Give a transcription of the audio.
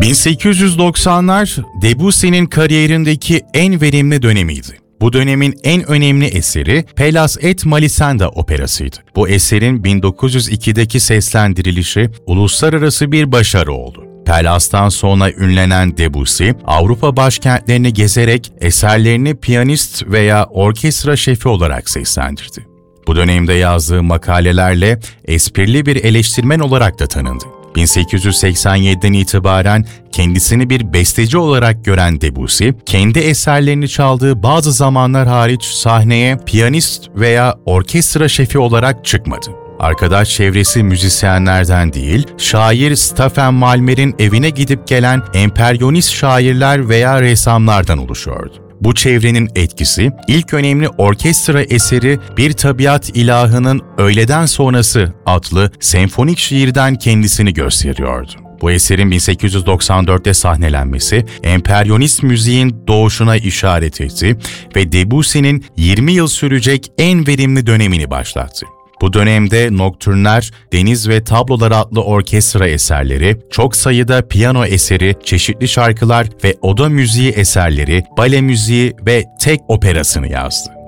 1890'lar Debussy'nin kariyerindeki en verimli dönemiydi. Bu dönemin en önemli eseri Pelléas et Melisande operasıydı. Bu eserin 1902'deki seslendirilişi uluslararası bir başarı oldu. Pelléas'tan sonra ünlenen Debussy, Avrupa başkentlerini gezerek eserlerini piyanist veya orkestra şefi olarak seslendirdi. Bu dönemde yazdığı makalelerle esprili bir eleştirmen olarak da tanındı. 1887'den itibaren kendisini bir besteci olarak gören Debussy, kendi eserlerini çaldığı bazı zamanlar hariç sahneye piyanist veya orkestra şefi olarak çıkmadı. Arkadaş çevresi müzisyenlerden değil, şair Stephen Malmer'in evine gidip gelen emperyonist şairler veya ressamlardan oluşuyordu. Bu çevrenin etkisi, ilk önemli orkestra eseri Bir Tabiat İlahı'nın Öğleden Sonrası adlı senfonik şiirden kendisini gösteriyordu. Bu eserin 1894'te sahnelenmesi, emperyonist müziğin doğuşuna işaret etti ve Debussy'nin 20 yıl sürecek en verimli dönemini başlattı. Bu dönemde Nocturne'ler, Deniz ve Tablolar adlı orkestra eserleri, çok sayıda piyano eseri, çeşitli şarkılar ve oda müziği eserleri, bale müziği ve tek operasını yazdı.